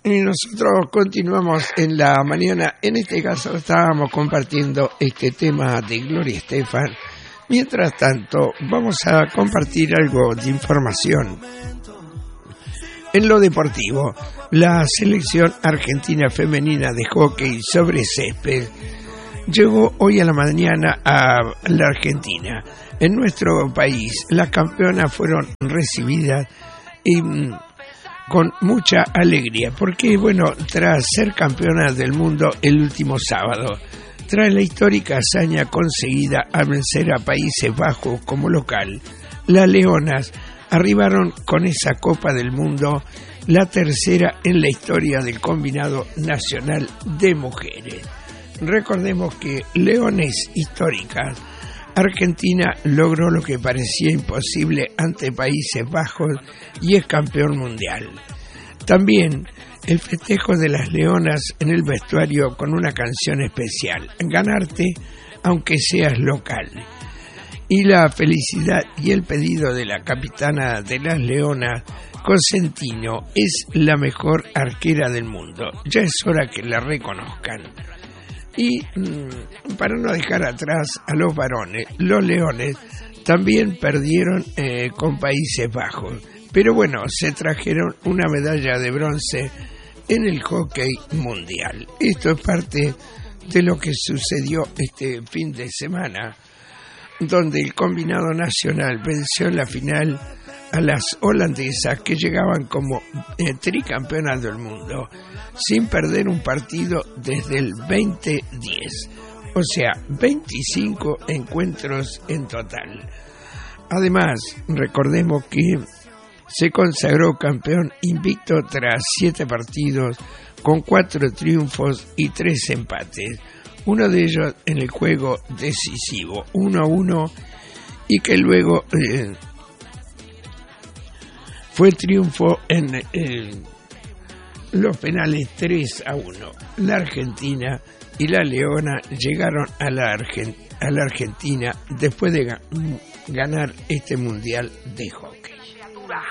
Y nosotros continuamos en la mañana. En este caso estábamos compartiendo este tema de Gloria Estefan. Mientras tanto, vamos a compartir algo de información. En lo deportivo, la selección argentina femenina de hockey sobre césped llegó hoy a la mañana a la Argentina. En nuestro país, las campeonas fueron recibidas con mucha alegría, porque tras ser campeonas del mundo el último sábado, tras la histórica hazaña conseguida al vencer a Países Bajos como local, las leonas arribaron con esa Copa del Mundo, la tercera en la historia del combinado nacional de mujeres. Recordemos que leones históricas, Argentina logró lo que parecía imposible ante Países Bajos y es campeón mundial. También el festejo de las leonas en el vestuario con una canción especial, Ganarte aunque seas local. Y la felicidad y el pedido de la capitana de las leonas, Cosentino, es la mejor arquera del mundo. Ya es hora que la reconozcan. Y para no dejar atrás a los varones, los leones también perdieron con Países Bajos. Pero se trajeron una medalla de bronce en el hockey mundial. Esto es parte de lo que sucedió este fin de semana, donde el combinado nacional venció en la final a las holandesas, que llegaban como tricampeonas del mundo, sin perder un partido desde el 2010, o sea, 25 encuentros en total. Además, recordemos que se consagró campeón invicto tras 7 partidos, con 4 triunfos y 3 empates, uno de ellos en el juego decisivo, 1-1, y que luego fue triunfo en los penales 3-1. La Argentina y la Leona llegaron a la Argentina después de ganar este mundial de hockey.